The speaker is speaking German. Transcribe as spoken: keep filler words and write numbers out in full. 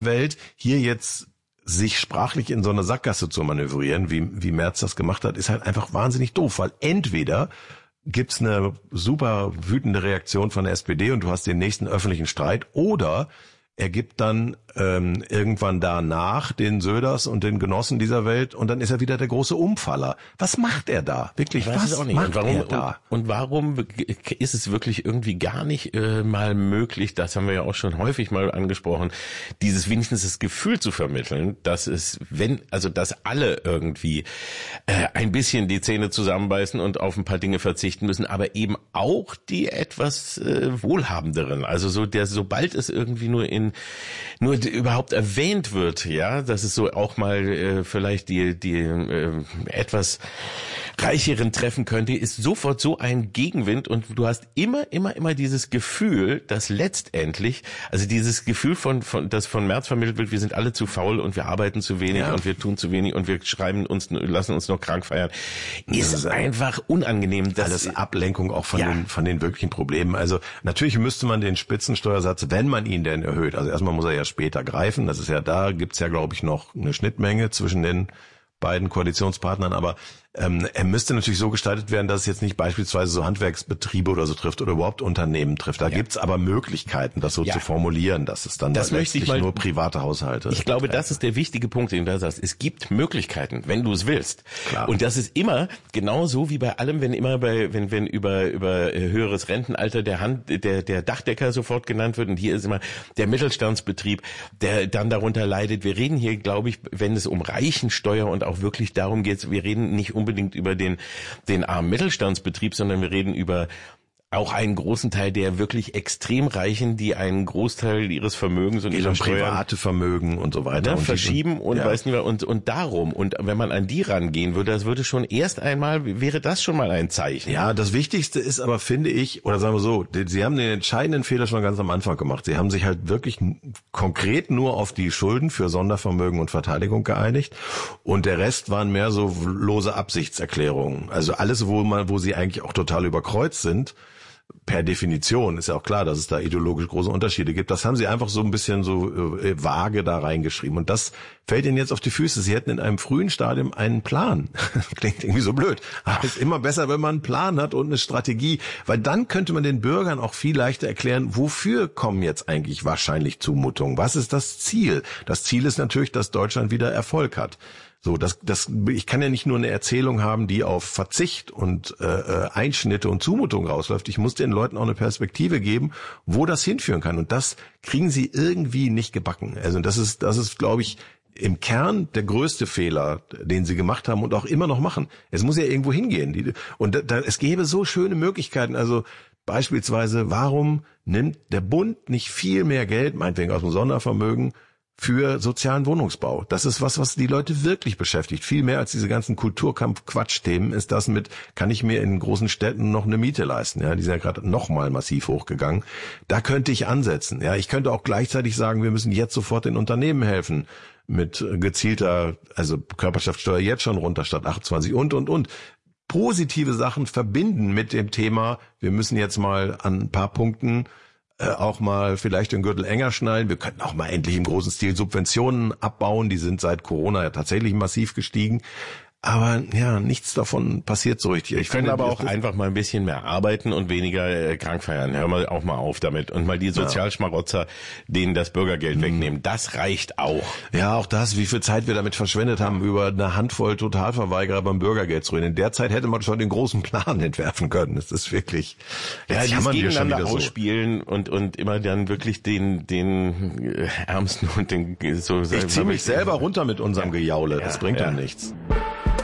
Welt hier jetzt sich sprachlich in so eine Sackgasse zu manövrieren, wie wie Merz das gemacht hat, ist halt einfach wahnsinnig doof, weil entweder gibt's eine super wütende Reaktion von der S P D und du hast den nächsten öffentlichen Streit, oder er gibt dann ähm, irgendwann danach den Söders und den Genossen dieser Welt und dann ist er wieder der große Umfaller. Was macht er da? Wirklich, ich weiß was es auch nicht. macht und warum, er da? Und, und warum ist es wirklich irgendwie gar nicht äh, mal möglich, das haben wir ja auch schon häufig mal angesprochen, dieses wenigstens das Gefühl zu vermitteln, dass es, wenn, also dass alle irgendwie äh, ein bisschen die Zähne zusammenbeißen und auf ein paar Dinge verzichten müssen, aber eben auch die etwas äh, wohlhabenderen. Also so der, sobald es irgendwie nur in nur überhaupt erwähnt wird, ja, dass es so auch mal äh, vielleicht die die äh, etwas reicheren treffen könnte, ist sofort so ein Gegenwind und du hast immer immer immer dieses Gefühl, dass letztendlich, also dieses Gefühl von von das von Merz vermittelt wird, wir sind alle zu faul und wir arbeiten zu wenig ja. und wir tun zu wenig und wir schreiben uns lassen uns noch krank feiern, ist, ist einfach unangenehm. Das alles Ablenkung auch von ja. den von den wirklichen Problemen. Also natürlich müsste man den Spitzensteuersatz, wenn man ihn denn erhöht, also erstmal muss er ja später greifen, das ist ja, da gibt's ja, glaube ich, noch eine Schnittmenge zwischen den beiden Koalitionspartnern, aber ähm, er müsste natürlich so gestaltet werden, dass es jetzt nicht beispielsweise so Handwerksbetriebe oder so trifft oder überhaupt Unternehmen trifft. Da ja. gibt's aber Möglichkeiten, das so ja. zu formulieren, dass es dann das möchte ich mal, nur private Haushalte. Ich glaube, betreffen. das ist der wichtige Punkt, den du da sagst. Es gibt Möglichkeiten, wenn du es willst. Klar. Und das ist immer genauso wie bei allem, wenn immer bei, wenn, wenn über, über höheres Rentenalter der Hand, der, der Dachdecker sofort genannt wird. Und hier ist immer der Mittelstandsbetrieb, der dann darunter leidet. Wir reden hier, glaube ich, wenn es um Reichensteuer und auch wirklich darum geht, wir reden nicht unbedingt über den, den armen Mittelstandsbetrieb, sondern wir reden über auch einen großen Teil der wirklich extrem Reichen, die einen Großteil ihres Vermögens und ihrer Steuern private Vermögen und so weiter ne, und verschieben diesen, und ja. weiß nicht mehr und und darum und wenn man an die rangehen würde, das würde schon erst einmal wäre das schon mal ein Zeichen. Ja, das Wichtigste ist aber, finde ich, oder sagen wir so, Sie haben den entscheidenden Fehler schon ganz am Anfang gemacht. Sie haben sich halt wirklich konkret nur auf die Schulden für Sondervermögen und Verteidigung geeinigt und der Rest waren mehr so lose Absichtserklärungen. Also alles, wo man, wo Sie eigentlich auch total überkreuzt sind. Per Definition ist ja auch klar, dass es da ideologisch große Unterschiede gibt. Das haben sie einfach so ein bisschen so äh, vage da reingeschrieben. Und das fällt ihnen jetzt auf die Füße. Sie hätten in einem frühen Stadium einen Plan. Klingt irgendwie so blöd. Aber es ist immer besser, wenn man einen Plan hat und eine Strategie. Weil dann könnte man den Bürgern auch viel leichter erklären, wofür kommen jetzt eigentlich wahrscheinlich Zumutungen? Was ist das Ziel? Das Ziel ist natürlich, dass Deutschland wieder Erfolg hat. So, das, das, ich kann ja nicht nur eine Erzählung haben, die auf Verzicht und äh, Einschnitte und Zumutung rausläuft. Ich muss den Leuten auch eine Perspektive geben, wo das hinführen kann. Und das kriegen sie irgendwie nicht gebacken. Also das ist, das ist, glaube ich, im Kern der größte Fehler, den sie gemacht haben und auch immer noch machen. Es muss ja irgendwo hingehen. Und da, da, es gäbe so schöne Möglichkeiten. Also beispielsweise, warum nimmt der Bund nicht viel mehr Geld, meinetwegen aus dem Sondervermögen, für sozialen Wohnungsbau? Das ist was, was die Leute wirklich beschäftigt. Viel mehr als diese ganzen Kulturkampf-Quatsch-Themen ist das mit, kann ich mir in großen Städten noch eine Miete leisten? Ja, die sind ja gerade noch mal massiv hochgegangen. Da könnte ich ansetzen. Ja, ich könnte auch gleichzeitig sagen, wir müssen jetzt sofort den Unternehmen helfen mit gezielter, also Körperschaftssteuer jetzt schon runter statt achtundzwanzig und, und, und. Positive Sachen verbinden mit dem Thema, wir müssen jetzt mal an ein paar Punkten auch mal vielleicht den Gürtel enger schneiden. Wir könnten auch mal endlich im großen Stil Subventionen abbauen. Die sind seit Corona ja tatsächlich massiv gestiegen. Aber ja, nichts davon passiert so richtig. Ich könnte aber auch einfach mal ein bisschen mehr arbeiten und weniger äh, krank feiern. Hör mal auch mal auf damit. Und mal die Sozialschmarotzer, denen das Bürgergeld mhm. wegnehmen. Das reicht auch. Ja, auch das, wie viel Zeit wir damit verschwendet haben, über eine Handvoll Totalverweigerer beim Bürgergeld zu reden. In der Zeit hätte man schon den großen Plan entwerfen können. Das ist wirklich... Ja, die gegeneinander ausspielen so. und und immer dann wirklich den den äh, Ärmsten und den... so. Ich ziehe mich selber runter mit unserem ja. Gejaule. Das ja, bringt ja. dann nichts.